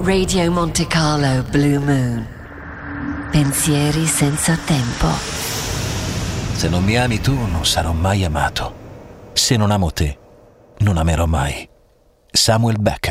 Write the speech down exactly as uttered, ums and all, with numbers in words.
Radio Monte Carlo Blue Moon. Pensieri senza tempo. Se non mi ami tu, non sarò mai amato. Se non amo te, non amerò mai. Samuel Beckett.